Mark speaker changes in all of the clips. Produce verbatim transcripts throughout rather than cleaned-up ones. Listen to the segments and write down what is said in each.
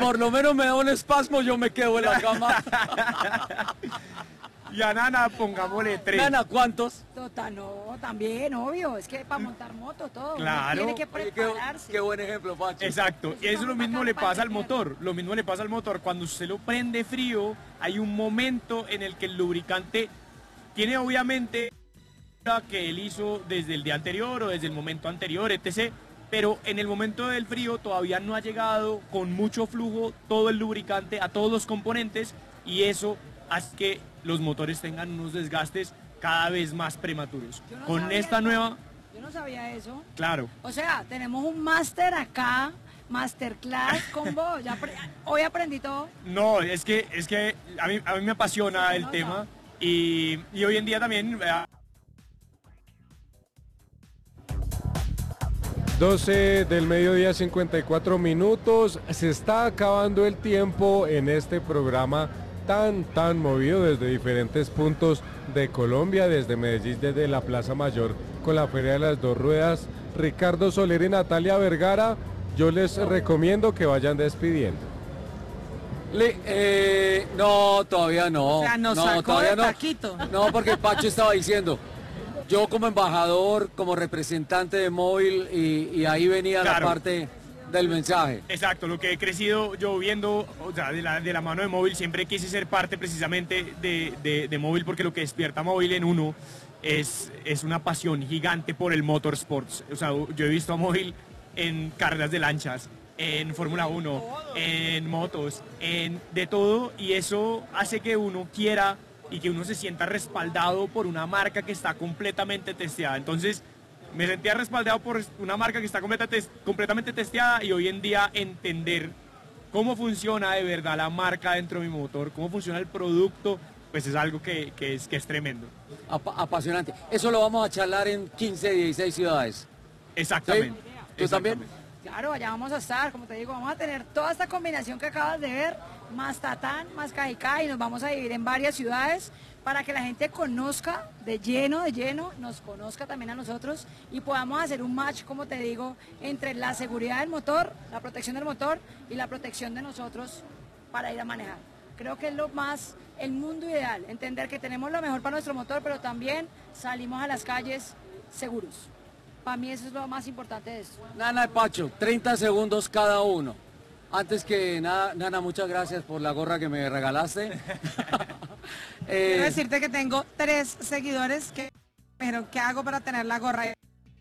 Speaker 1: por lo menos me da un espasmo, yo me quedo en la cama.
Speaker 2: Y a Nana pongámosle tres.
Speaker 1: Nana, ¿cuántos?
Speaker 3: Total, no, también, obvio, es que para montar moto todo,
Speaker 2: Claro.
Speaker 3: uno tiene que
Speaker 1: Oye, qué,
Speaker 3: prepararse.
Speaker 1: qué buen ejemplo, Pacho.
Speaker 2: Exacto, y eso lo mismo le pasa al motor, lo mismo le pasa al motor, cuando usted lo prende frío, hay un momento en el que el lubricante tiene obviamente que él hizo desde el día anterior o desde el momento anterior, etcétera, pero en el momento del frío todavía no ha llegado con mucho flujo todo el lubricante a todos los componentes y eso hace que los motores tengan unos desgastes cada vez más prematuros.
Speaker 3: Yo no
Speaker 2: Con
Speaker 3: sabía
Speaker 2: esta
Speaker 3: eso.
Speaker 2: nueva,
Speaker 3: Yo no sabía eso.
Speaker 2: claro.
Speaker 3: O sea, tenemos un máster acá, masterclass con vos. Ya apre- hoy aprendí todo.
Speaker 2: No, es que, es que a mí, a mí me apasiona
Speaker 3: Se
Speaker 2: el
Speaker 3: nota.
Speaker 2: tema y, y hoy en día también... eh,
Speaker 4: doce del mediodía, cincuenta y cuatro minutos. Se está acabando el tiempo en este programa tan, tan movido desde diferentes puntos de Colombia, desde Medellín, desde la Plaza Mayor, con la Feria de las Dos Ruedas. Ricardo Soler y Natalia Vergara, yo les recomiendo que vayan despidiendo.
Speaker 1: Le- eh, no, todavía no.
Speaker 5: O sea, nos
Speaker 1: no,
Speaker 5: sacó
Speaker 1: todavía
Speaker 5: de
Speaker 1: no.
Speaker 5: taquito.
Speaker 1: No, porque Pacho estaba diciendo, yo como embajador, como representante de Móvil, y, y ahí venía
Speaker 2: Claro.
Speaker 1: la parte del mensaje.
Speaker 2: Exacto, lo que he crecido yo viendo, o sea, de la, de la mano de Móvil, siempre quise ser parte precisamente de, de, de Móvil, porque lo que despierta Móvil en uno es, es una pasión gigante por el motorsports. O sea, yo he visto a Móvil en carreras de lanchas, en Fórmula uno, en motos, en de todo, y eso hace que uno quiera y que uno se sienta respaldado por una marca que está completamente testeada. Entonces, me sentía respaldado por una marca que está completa- tes- completamente testeada y hoy en día entender cómo funciona de verdad la marca dentro de mi motor, cómo funciona el producto, pues es algo que, que es, que es tremendo.
Speaker 1: Apa- apasionante. Eso lo vamos a charlar en quince, dieciséis ciudades.
Speaker 2: Exactamente.
Speaker 1: ¿Tú también?
Speaker 2: Exactamente.
Speaker 3: Claro, allá vamos a estar, como te digo, vamos a tener toda esta combinación que acabas de ver, más Tatán, más Cajicá, y nos vamos a dividir en varias ciudades para que la gente conozca de lleno, de lleno, nos conozca también a nosotros y podamos hacer un match, como te digo, entre la seguridad del motor, la protección del motor y la protección de nosotros para ir a manejar. Creo que es lo más, el mundo ideal, entender que tenemos lo mejor para nuestro motor, pero también salimos a las calles seguros. Para mí eso es lo más importante de esto.
Speaker 1: Nana y Pacho, treinta segundos cada uno. Antes que nada, Nana, muchas gracias por la gorra que me regalaste. Eh,
Speaker 5: Quiero decirte que tengo tres seguidores que me dijeron, ¿qué hago para tener la gorra?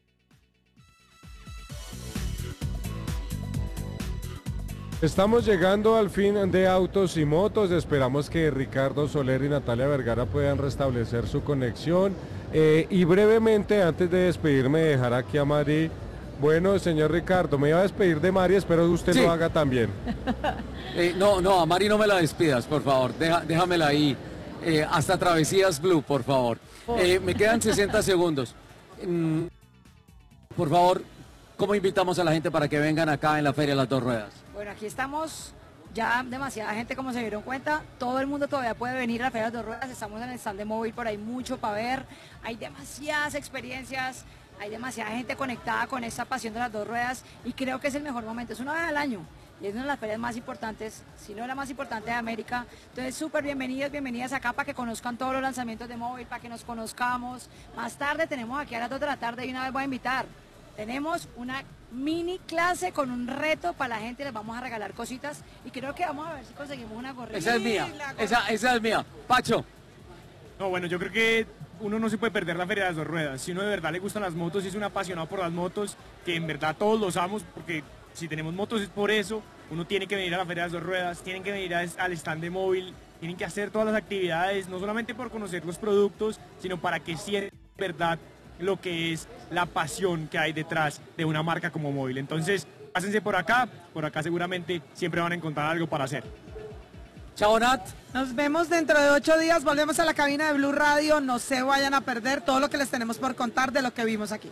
Speaker 4: Estamos llegando al fin de Autos y Motos. Esperamos que Ricardo Soler y Natalia Vergara puedan restablecer su conexión. Eh, y brevemente, antes de despedirme, dejar aquí a Mari. Bueno, señor Ricardo, me iba a despedir de Mari, espero que usted
Speaker 1: Sí.
Speaker 4: lo haga también.
Speaker 1: eh, no, no, a Mari no me la despidas, por favor. Deja, déjamela ahí. Eh, hasta Travesías Blue, por favor. Eh, me quedan sesenta segundos. Mm, por favor, ¿cómo invitamos a la gente para que vengan acá en la Feria de las Dos Ruedas?
Speaker 3: Bueno, aquí estamos ya demasiada gente, como se dieron cuenta. Todo el mundo todavía puede venir a la Feria de las Dos Ruedas. Estamos en el stand de Móvil, por ahí mucho para ver. Hay demasiadas experiencias, hay demasiada gente conectada con esta pasión de las dos ruedas y creo que es el mejor momento. Es una vez al año y es una de las ferias más importantes, si no la más importante de América. Entonces, súper bienvenidos, bienvenidas acá para que conozcan todos los lanzamientos de Móvil, para que nos conozcamos. Más tarde tenemos aquí a las dos de la tarde y una vez voy a invitar. Tenemos una mini clase con un reto para la gente, les vamos a regalar cositas y creo que vamos a ver si conseguimos una gorrita.
Speaker 1: Esa es mía,
Speaker 5: la gorra.
Speaker 1: esa, esa es mía. Pacho,
Speaker 2: No, bueno, yo creo que uno no se puede perder la Feria de las Dos Ruedas. Si uno de verdad le gustan las motos y es un apasionado por las motos, que en verdad todos los amos, porque si tenemos motos es por eso, uno tiene que venir a la Feria de las Dos Ruedas, tienen que venir a- al stand de Móvil, tienen que hacer todas las actividades, no solamente por conocer los productos, sino para que sientan de verdad lo que es la pasión que hay detrás de una marca como Móvil. Entonces, pásense por acá, por acá seguramente siempre van a encontrar algo para hacer.
Speaker 1: chao Nat.
Speaker 5: Nos vemos dentro de ocho días, volvemos a la cabina de Blue Radio, no se vayan a perder todo lo que les tenemos por contar de lo que vimos aquí.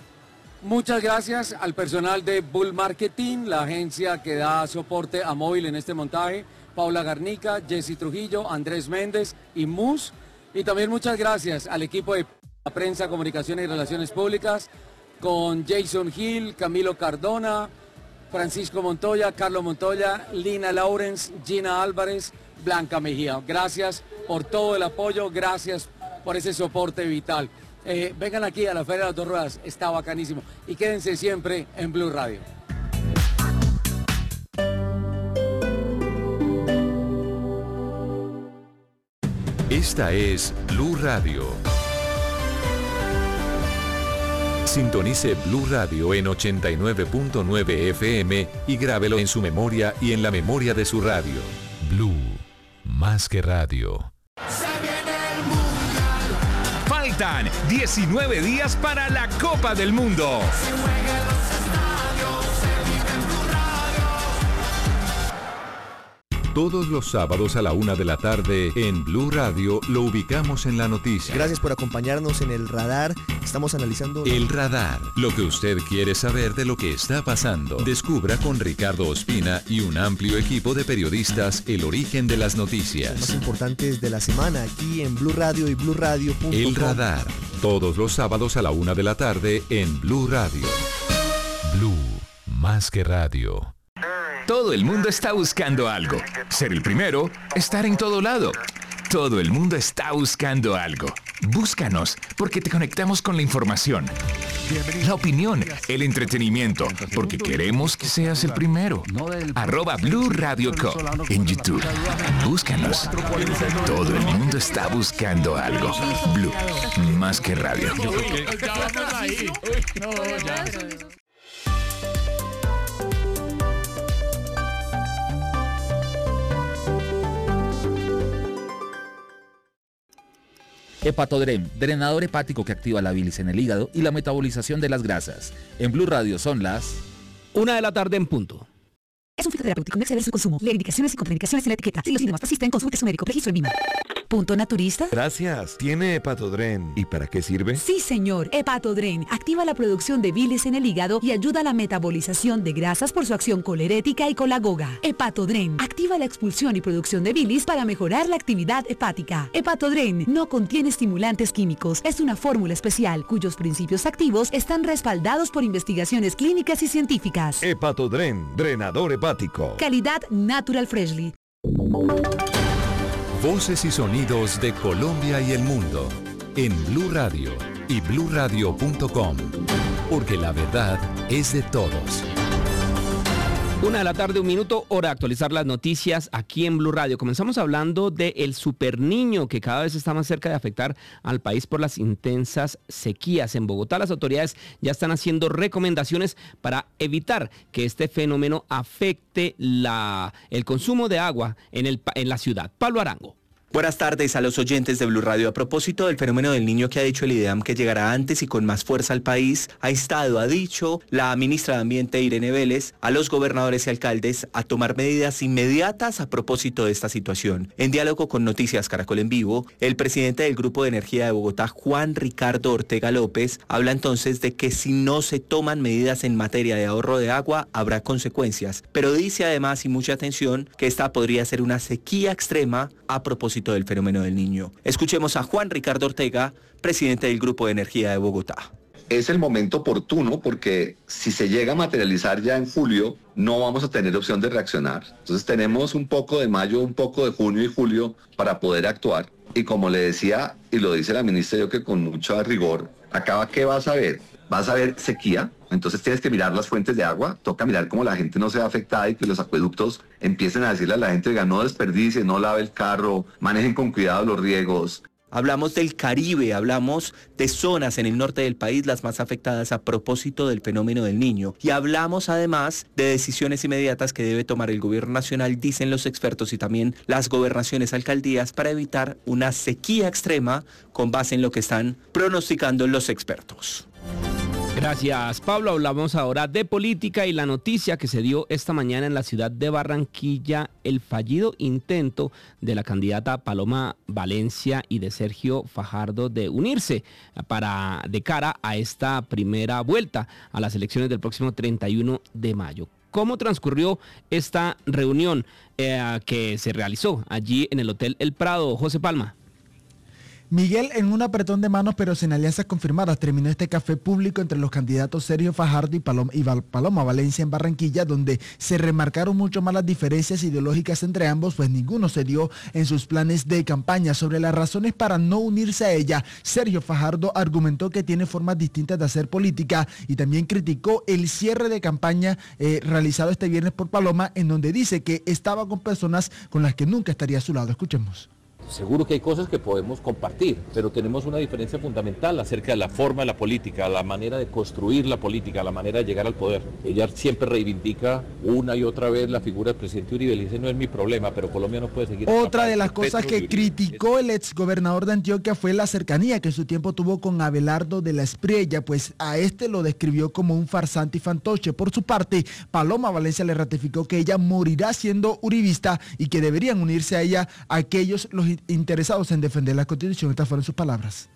Speaker 1: Muchas gracias al personal de Bull Marketing, la agencia que da soporte a Móvil en este montaje, Paula Garnica, Jessy Trujillo, Andrés Méndez y Mus. Y también muchas gracias al equipo de la prensa, comunicaciones y relaciones públicas, con Jason Hill, Camilo Cardona, Francisco Montoya, Carlos Montoya, Lina Lawrence, Gina Álvarez, Blanca Mejía. Gracias por todo el apoyo, gracias por ese soporte vital. Eh, vengan aquí a la Feria de las Dos Ruedas, está bacanísimo. Y quédense siempre en Blue Radio.
Speaker 6: Esta es Blue Radio. Sintonice Blue Radio en ochenta y nueve punto nueve F M y grábelo en su memoria y en la memoria de su radio. Blue, más que radio.
Speaker 7: Faltan diecinueve días para la Copa del Mundo.
Speaker 6: Todos los sábados a la una de la tarde en Blue Radio lo ubicamos en la noticia.
Speaker 8: Gracias por acompañarnos en El Radar. Estamos analizando...
Speaker 6: El Radar. Lo que usted quiere saber de lo que está pasando. Descubra con Ricardo Ospina y un amplio equipo de periodistas el origen de las noticias.
Speaker 8: Los más importantes de la semana aquí en Blue Radio y Blue Radio punto com.
Speaker 6: El Radar. Todos los sábados a la una de la tarde en Blue Radio. Blue, más que radio.
Speaker 7: Todo el mundo está buscando algo. Ser el primero, estar en todo lado. Todo el mundo está buscando algo. Búscanos, porque te conectamos con la información, la opinión, el entretenimiento, porque queremos que seas el primero. Arroba Blue Radio Co. en YouTube. Búscanos. Todo el mundo está buscando algo. Blue, más que radio.
Speaker 9: Hepatodren, drenador hepático que activa la bilis en el hígado y la metabolización de las grasas. En Blue Radio son las
Speaker 10: una de la tarde en punto.
Speaker 11: Es un fitoterapéutico, no exceder su consumo. Lee indicaciones y contraindicaciones en la etiqueta. Si los síntomas persisten, consulte a su médico. Registro en Lima. ¿Punto naturista?
Speaker 12: Gracias. ¿Tiene Hepatodren? ¿Y para qué sirve?
Speaker 11: Sí, señor. Hepatodren activa la producción de bilis en el hígado y ayuda a la metabolización de grasas por su acción colerética y colagoga. Hepatodren activa la expulsión y producción de bilis para mejorar la actividad hepática. Hepatodren no contiene estimulantes químicos. Es una fórmula especial cuyos principios activos están respaldados por investigaciones clínicas y científicas.
Speaker 12: Hepatodren, drenador hepático.
Speaker 11: Calidad Natural Freshly.
Speaker 6: Voces y sonidos de Colombia y el mundo en Blue Radio y blue radio punto com, porque la verdad es de todos.
Speaker 10: Una de la tarde, un minuto, hora de actualizar las noticias aquí en Blue Radio. Comenzamos hablando del superniño que cada vez está más cerca de afectar al país por las intensas sequías. En Bogotá las autoridades ya están haciendo recomendaciones para evitar que este fenómeno afecte la, el consumo de agua en, el, en la ciudad. Pablo Arango.
Speaker 13: Buenas tardes a los oyentes de Blue Radio. A propósito del fenómeno del niño que ha dicho el IDEAM que llegará antes y con más fuerza al país, ha instado, ha dicho la ministra de Ambiente Irene Vélez a los gobernadores y alcaldes a tomar medidas inmediatas a propósito de esta situación. En diálogo con Noticias Caracol en Vivo, el presidente del Grupo de Energía de Bogotá, Juan Ricardo Ortega López, habla entonces de que si no se toman medidas en materia de ahorro de agua, habrá consecuencias. Pero dice además, y mucha atención, que esta podría ser una sequía extrema a propósito del fenómeno del niño. Escuchemos a Juan Ricardo Ortega, presidente del Grupo de Energía de Bogotá.
Speaker 14: Es el momento oportuno porque si se llega a materializar ya en julio, no vamos a tener opción de reaccionar. Entonces tenemos un poco de mayo, un poco de junio y julio para poder actuar. Y como le decía, y lo dice la ministra, yo que con mucho rigor, acá ¿qué vas a ver? Vas a ver sequía, entonces tienes que mirar las fuentes de agua, toca mirar cómo la gente no sea afectada y que los acueductos empiecen a decirle a la gente, oiga, no desperdicie, no lave el carro, manejen con cuidado los riegos.
Speaker 13: Hablamos del Caribe, hablamos de zonas en el norte del país las más afectadas a propósito del fenómeno del niño. Y hablamos además de decisiones inmediatas que debe tomar el gobierno nacional, dicen los expertos, y también las gobernaciones, alcaldías, para evitar una sequía extrema con base en lo que están pronosticando los expertos.
Speaker 10: Gracias, Pablo. Hablamos ahora de política y la noticia que se dio esta mañana en la ciudad de Barranquilla, el fallido intento de la candidata Paloma Valencia y de Sergio Fajardo de unirse para de cara a esta primera vuelta a las elecciones del próximo treinta y uno de mayo. ¿Cómo transcurrió esta reunión eh, que se realizó allí en el Hotel El Prado? José Palma.
Speaker 15: Miguel, en un apretón de manos pero sin alianzas confirmadas, terminó este café público entre los candidatos Sergio Fajardo y Paloma, y Paloma Valencia en Barranquilla, donde se remarcaron mucho más las diferencias ideológicas entre ambos, pues ninguno se dio en sus planes de campaña. Sobre las razones para no unirse a ella, Sergio Fajardo argumentó que tiene formas distintas de hacer política y también criticó el cierre de campaña eh, realizado este viernes por Paloma, en donde dice que estaba con personas con las que nunca estaría a su lado. Escuchemos.
Speaker 16: Seguro que hay cosas que podemos compartir, pero tenemos una diferencia fundamental acerca de la forma de la política, la manera de construir la política, la manera de llegar al poder. Ella siempre reivindica una y otra vez la figura del presidente Uribe. Le dice, no es mi problema, pero Colombia no puede seguir.
Speaker 15: Otra de las cosas que criticó el exgobernador de Antioquia fue la cercanía que en su tiempo tuvo con Abelardo de la Espriella, pues a este lo describió como un farsante y fantoche. Por su parte, Paloma Valencia le ratificó que ella morirá siendo uribista y que deberían unirse a ella aquellos los interesados en defender la Constitución. Estas fueron sus palabras.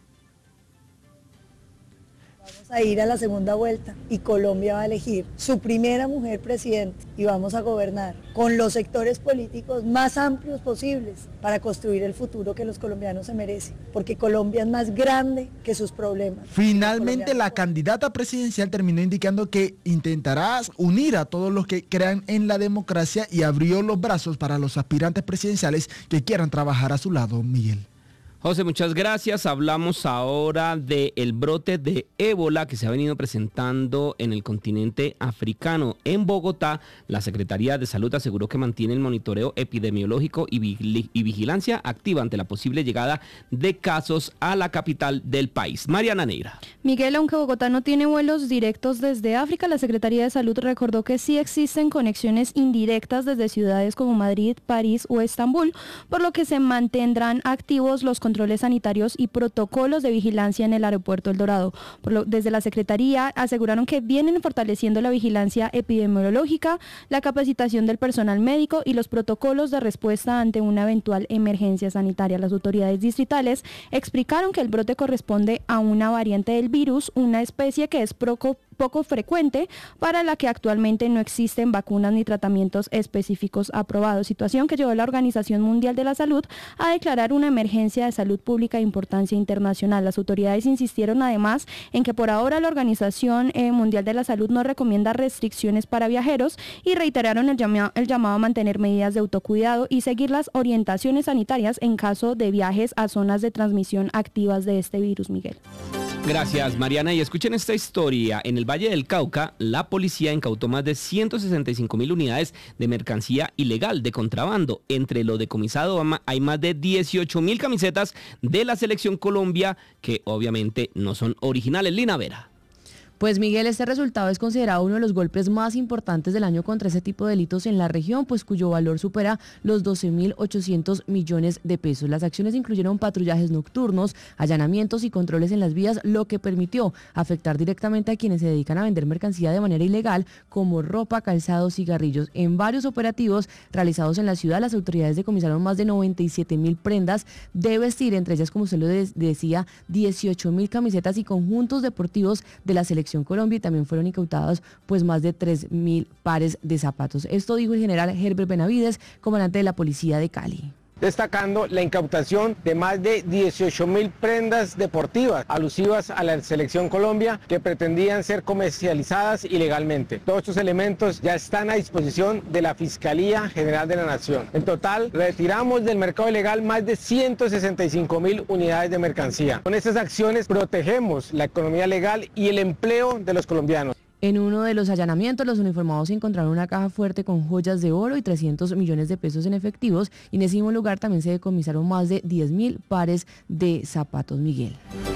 Speaker 17: Vamos a ir a la segunda vuelta y Colombia va a elegir su primera mujer presidente y vamos a gobernar con los sectores políticos más amplios posibles para construir el futuro que los colombianos se merecen, porque Colombia es más grande que sus problemas.
Speaker 15: Finalmente, la candidata presidencial terminó indicando que intentará unir a todos los que crean en la democracia y abrió los brazos para los aspirantes presidenciales que quieran trabajar a su lado. Miguel.
Speaker 10: José, muchas gracias. Hablamos ahora del brote de ébola que se ha venido presentando en el continente africano. En Bogotá, la Secretaría de Salud aseguró que mantiene el monitoreo epidemiológico y, vigil- y vigilancia activa ante la posible llegada de casos a la capital del país. Mariana Neira.
Speaker 18: Miguel, aunque Bogotá no tiene vuelos directos desde África, la Secretaría de Salud recordó que sí existen conexiones indirectas desde ciudades como Madrid, París o Estambul, por lo que se mantendrán activos los controles sanitarios y protocolos de vigilancia en el aeropuerto El Dorado. Por lo, desde la Secretaría aseguraron que vienen fortaleciendo la vigilancia epidemiológica, la capacitación del personal médico y los protocolos de respuesta ante una eventual emergencia sanitaria. Las autoridades distritales explicaron que el brote corresponde a una variante del virus, una especie que es proco poco frecuente, para la que actualmente no existen vacunas ni tratamientos específicos aprobados, situación que llevó a la Organización Mundial de la Salud a declarar una emergencia de salud pública de importancia internacional. Las autoridades insistieron además en que por ahora la Organización eh, Mundial de la Salud no recomienda restricciones para viajeros y reiteraron el, llama, el llamado a mantener medidas de autocuidado y seguir las orientaciones sanitarias en caso de viajes a zonas de transmisión activas de este virus. Miguel.
Speaker 10: Gracias, Mariana. Y escuchen esta historia. En el Valle del Cauca, la policía incautó más de ciento sesenta y cinco mil unidades de mercancía ilegal de contrabando. Entre lo decomisado hay más de dieciocho mil camisetas de la Selección Colombia que obviamente no son originales. Lina Vera.
Speaker 19: Pues Miguel, este resultado es considerado uno de los golpes más importantes del año contra ese tipo de delitos en la región, pues cuyo valor supera los doce mil ochocientos millones de pesos. Las acciones incluyeron patrullajes nocturnos, allanamientos y controles en las vías, lo que permitió afectar directamente a quienes se dedican a vender mercancía de manera ilegal, como ropa, calzados, cigarrillos. En varios operativos realizados en la ciudad, las autoridades decomisaron más de noventa y siete mil prendas de vestir, entre ellas, como usted lo de- decía, dieciocho mil camisetas y conjuntos deportivos de la Selección Colombia, y también fueron incautados pues más de tres mil pares de zapatos. Esto dijo el general Herbert Benavides, comandante de la policía de Cali.
Speaker 20: Destacando la incautación de más de dieciocho mil prendas deportivas alusivas a la Selección Colombia que pretendían ser comercializadas ilegalmente. Todos estos elementos ya están a disposición de la Fiscalía General de la Nación. En total, retiramos del mercado ilegal más de ciento sesenta y cinco mil unidades de mercancía. Con estas acciones protegemos la economía legal y el empleo de los colombianos.
Speaker 19: En uno de los allanamientos, los uniformados encontraron una caja fuerte con joyas de oro y trescientos millones de pesos en efectivos, y en ese mismo lugar también se decomisaron más de diez mil pares de zapatos. Miguel.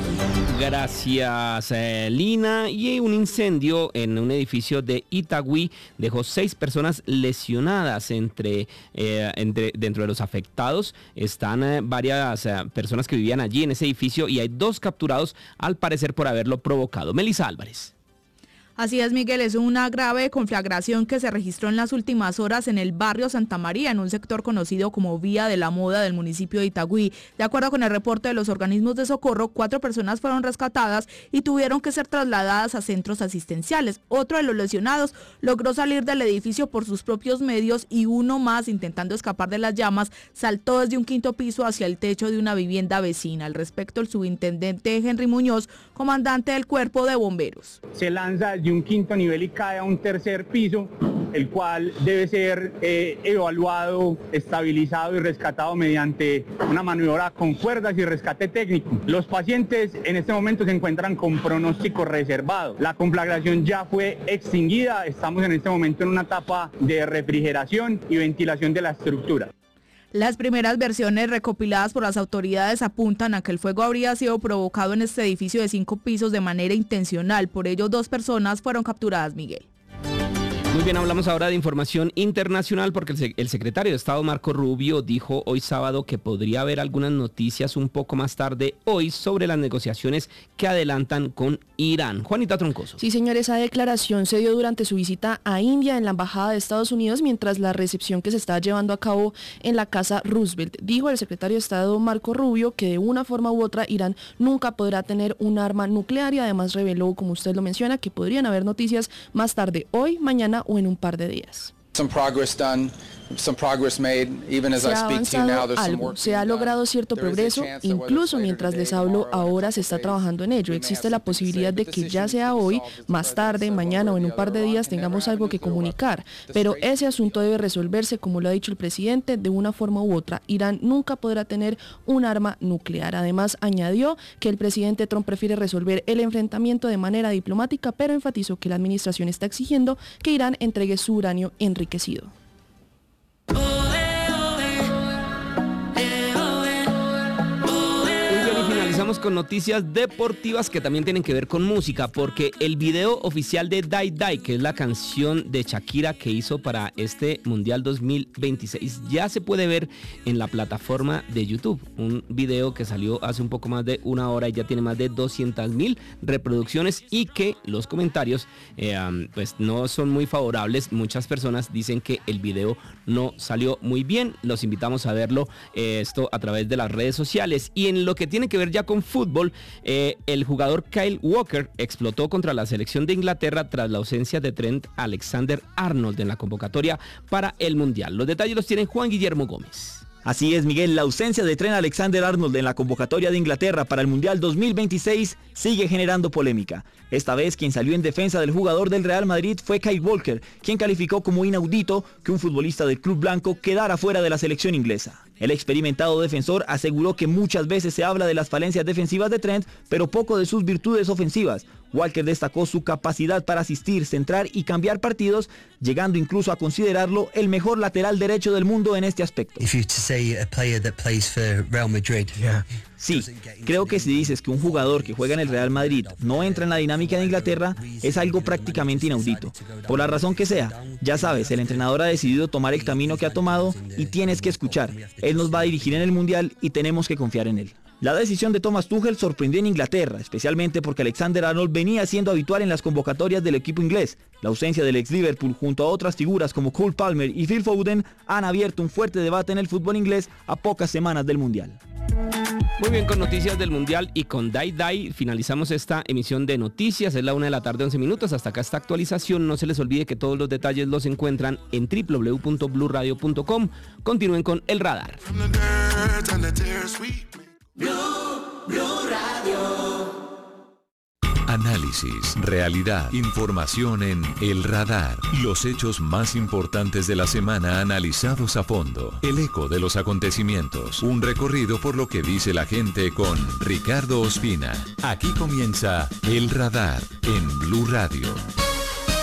Speaker 10: Gracias, eh, Lina. Y un incendio en un edificio de Itagüí dejó seis personas lesionadas. Entre, eh, entre dentro de los afectados están eh, varias eh, personas que vivían allí en ese edificio, y hay dos capturados al parecer por haberlo provocado. Melissa Álvarez.
Speaker 21: Así es, Miguel, es una grave conflagración que se registró en las últimas horas en el barrio Santa María, en un sector conocido como Vía de la Moda del municipio de Itagüí. De acuerdo con el reporte de los organismos de socorro, cuatro personas fueron rescatadas y tuvieron que ser trasladadas a centros asistenciales. Otro de los lesionados logró salir del edificio por sus propios medios y uno más, intentando escapar de las llamas, saltó desde un quinto piso hacia el techo de una vivienda vecina. Al respecto, el subintendente Henry Muñoz, comandante del Cuerpo de Bomberos.
Speaker 22: Se lanza de un quinto nivel y cae a un tercer piso, el cual debe ser eh, evaluado, estabilizado y rescatado mediante una maniobra con cuerdas y rescate técnico. Los pacientes en este momento se encuentran con pronóstico reservado. La conflagración ya fue extinguida, estamos en este momento en una etapa de refrigeración y ventilación de la estructura.
Speaker 21: Las primeras versiones recopiladas por las autoridades apuntan a que el fuego habría sido provocado en este edificio de cinco pisos de manera intencional. Por ello, dos personas fueron capturadas, Miguel.
Speaker 10: Muy bien, hablamos ahora de información internacional porque el, el secretario de Estado Marco Rubio dijo hoy sábado que podría haber algunas noticias un poco más tarde hoy sobre las negociaciones que adelantan con Irán. Juanita Troncoso.
Speaker 23: Sí, señor, esa declaración se dio durante su visita a India en la Embajada de Estados Unidos mientras la recepción que se está llevando a cabo en la Casa Roosevelt. Dijo el secretario de Estado Marco Rubio que de una forma u otra Irán nunca podrá tener un arma nuclear y además reveló, como usted lo menciona, que podrían haber noticias más tarde, hoy, mañana o en un par de días.
Speaker 24: Some progress done, some progress made, even as
Speaker 23: Se
Speaker 24: I
Speaker 23: ha
Speaker 24: speak to you now,
Speaker 23: avanzado
Speaker 24: there's some
Speaker 23: algo,
Speaker 24: work
Speaker 23: se ha logrado cierto progreso, incluso mientras les hablo ahora se está trabajando en ello. Existe la posibilidad de que ya sea hoy, más tarde, mañana o en un par de días tengamos algo que comunicar, pero ese asunto debe resolverse, como lo ha dicho el presidente, de una forma u otra. Irán nunca podrá tener un arma nuclear. Además, añadió que el presidente Trump prefiere resolver el enfrentamiento de manera diplomática, pero enfatizó que la administración está exigiendo que Irán entregue su uranio enriquecido.
Speaker 10: Finalizamos con noticias deportivas que también tienen que ver con música, porque el video oficial de Die Die, que es la canción de Shakira que hizo para este Mundial dos mil veintiséis, ya se puede ver en la plataforma de YouTube. Un video que salió hace un poco más de una hora y ya tiene más de doscientas mil reproducciones y que los comentarios eh, um, pues no son muy favorables. Muchas personas dicen que el video no salió muy bien. Los invitamos a verlo eh, esto a través de las redes sociales. Y en lo que tiene que ver ya con fútbol, eh, el jugador Kyle Walker explotó contra la selección de Inglaterra tras la ausencia de Trent Alexander-Arnold en la convocatoria para el Mundial. Los detalles los tiene Juan Guillermo Gómez.
Speaker 25: Así es, Miguel, la ausencia de Trent Alexander-Arnold en la convocatoria de Inglaterra para el Mundial dos mil veintiséis sigue generando polémica. Esta vez quien salió en defensa del jugador del Real Madrid fue Kyle Walker, quien calificó como inaudito que un futbolista del club blanco quedara fuera de la selección inglesa. El experimentado defensor aseguró que muchas veces se habla de las falencias defensivas de Trent, pero poco de sus virtudes ofensivas. Walker destacó su capacidad para asistir, centrar y cambiar partidos, llegando incluso a considerarlo el mejor lateral derecho del mundo en este aspecto. Sí, creo que si dices que un jugador que juega en el Real Madrid no entra en la dinámica de Inglaterra, es algo prácticamente inaudito. Por la razón que sea, ya sabes, el entrenador ha decidido tomar el camino que ha tomado y tienes que escuchar. Él nos va a dirigir en el Mundial y tenemos que confiar en él. La decisión de Thomas Tuchel sorprendió en Inglaterra, especialmente porque Alexander-Arnold venía siendo habitual en las convocatorias del equipo inglés. La ausencia del ex Liverpool junto a otras figuras como Cole Palmer y Phil Foden han abierto un fuerte debate en el fútbol inglés a pocas semanas del Mundial.
Speaker 10: Muy bien, con noticias del Mundial y con Die Die finalizamos esta emisión de noticias. Es la una de la tarde, once minutos. Hasta acá esta actualización. No se les olvide que todos los detalles los encuentran en doble u doble u doble u punto blue radio punto com. Continúen con El Radar.
Speaker 6: Blue, Blue Radio. Análisis, realidad, información en El Radar. Los hechos más importantes de la semana analizados a fondo. El eco de los acontecimientos. Un recorrido por lo que dice la gente con Ricardo Ospina. Aquí comienza El Radar en Blue Radio.